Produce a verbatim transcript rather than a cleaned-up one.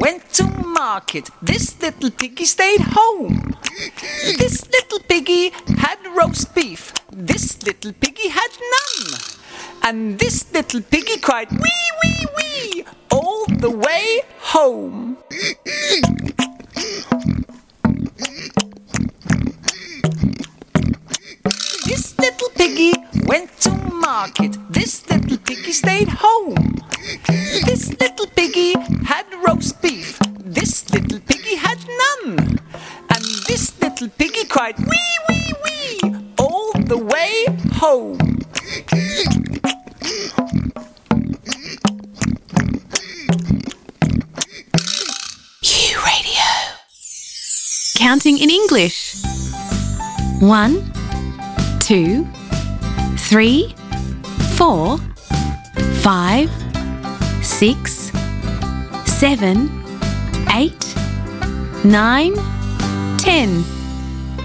went to market. This little piggy stayed home. This little piggy had roast beef. This little piggy had none. And this little piggy cried wee, wee, wee all the way home. This little piggy went to market. This little piggy stayed home. This little piggy had roast beef. This little piggy had none. And this little piggy cried wee, wee, wee all the way home. U Radio. Counting in English. One, two, three, four, five, six, seven, eight, nine, ten.